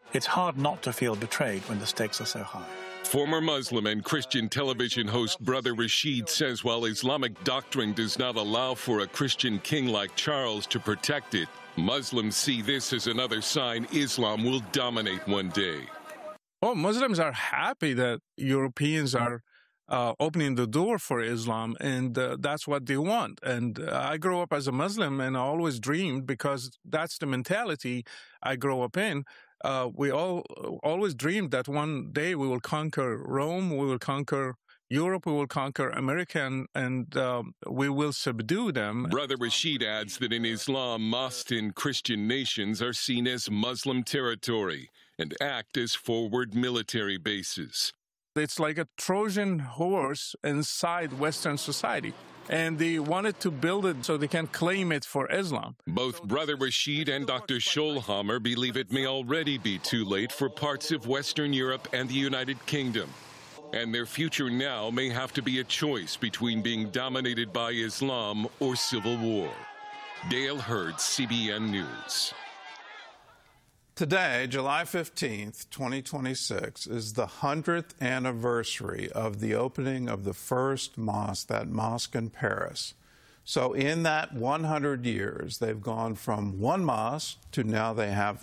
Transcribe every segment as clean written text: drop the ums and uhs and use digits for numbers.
It's hard not to feel betrayed when the stakes are so high. Former Muslim and Christian television host Brother Rashid says while Islamic doctrine does not allow for a Christian king like Charles to protect it, Muslims see this as another sign Islam will dominate one day. Well, Muslims are happy that Europeans are opening the door for Islam, and that's what they want. And I grew up as a Muslim, and I always dreamed, because that's the mentality I grew up in. We always dreamed that one day we will conquer Rome, we will conquer Europe, we will conquer America, and we will subdue them. Brother Rashid adds that in Islam, mosques in Christian nations are seen as Muslim territory and act as forward military bases. It's like a Trojan horse inside Western society. And they wanted to build it so they can claim it for Islam. Both Brother Rashid and Dr. Scholhammer believe it may already be too late for parts of Western Europe and the United Kingdom. And their future now may have to be a choice between being dominated by Islam or civil war. Dale Hurd, CBN News. Today, July 15th, 2026, is the 100th anniversary of the opening of the first mosque, that mosque in Paris. So in that 100 years, they've gone from one mosque to now they have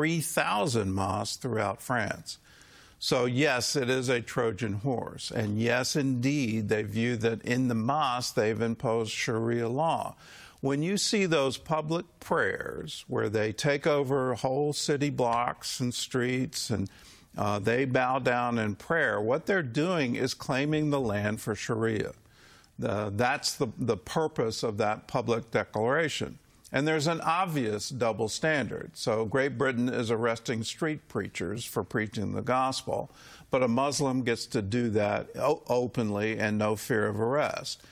3,000 mosques throughout France. So yes, it is a Trojan horse. And yes, indeed, they view that in the mosque they've imposed Sharia law. When you see those public prayers where they take over whole city blocks and streets and they bow down in prayer, what they're doing is claiming the land for Sharia. That's the purpose of that public declaration. And there's an obvious double standard. So Great Britain is arresting street preachers for preaching the gospel, but a Muslim gets to do that openly and no fear of arrest.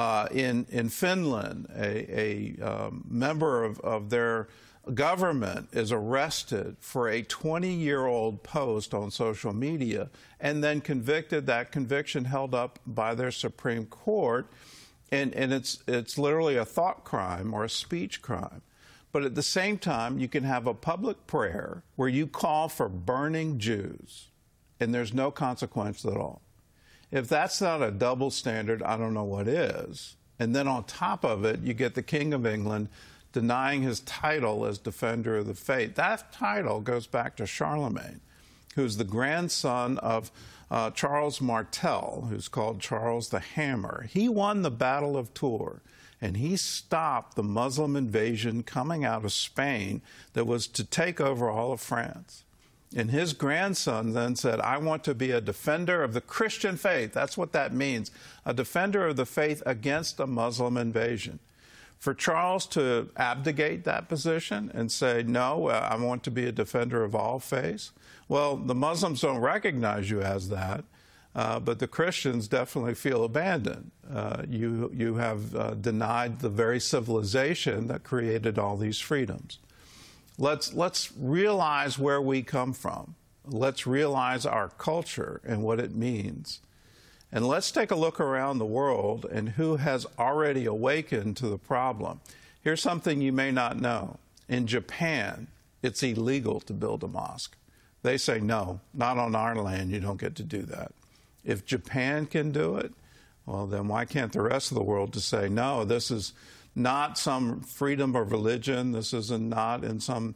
In Finland, a member of their government is arrested for a 20-year-old post on social media and then convicted. That conviction held up by their Supreme Court, and it's literally a thought crime or a speech crime. But at the same time, you can have a public prayer where you call for burning Jews, and there's no consequence at all. If that's not a double standard, I don't know what is. And then on top of it, you get the King of England denying his title as Defender of the Faith. That title goes back to Charlemagne, who's the grandson of Charles Martel, who's called Charles the Hammer. He won the Battle of Tours, and he stopped the Muslim invasion coming out of Spain that was to take over all of France. And his grandson then said, I want to be a defender of the Christian faith. That's what that means, a defender of the faith against a Muslim invasion. For Charles to abdicate that position and say, no, I want to be a defender of all faiths, well, the Muslims don't recognize you as that, but the Christians definitely feel abandoned. You have denied the very civilization that created all these freedoms. Let's realize where we come from. Let's realize our culture and what it means. And let's take a look around the world and who has already awakened to the problem. Here's something you may not know. In Japan, it's illegal to build a mosque. They say, no, not on our land, you don't get to do that. If Japan can do it, well, then why can't the rest of the world to say, no, this is not some freedom of religion. This is not in some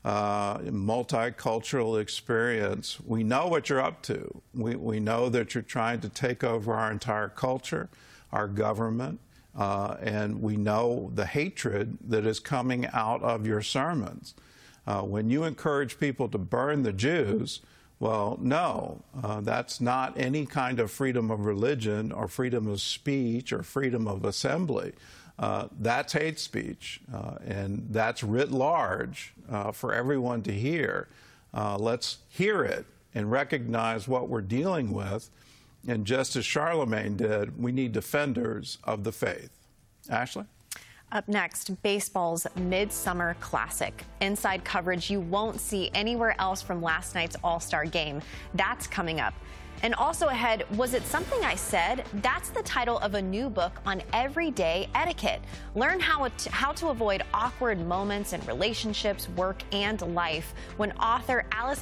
multicultural experience. We know what you're up to. We know that you're trying to take over our entire culture, our government, and we know the hatred that is coming out of your sermons. When you encourage people to burn the Jews, well, no, that's not any kind of freedom of religion or freedom of speech or freedom of assembly. That's hate speech, and that's writ large for everyone to hear. Let's hear it and recognize what we're dealing with. And just as Charlemagne did, we need defenders of the faith. Ashley? Up next, baseball's Midsummer Classic. Inside coverage you won't see anywhere else from last night's All-Star game. That's coming up. And also ahead, Was It Something I Said? That's the title of a new book on everyday etiquette. Learn how to avoid awkward moments in relationships, work, and life when author Alice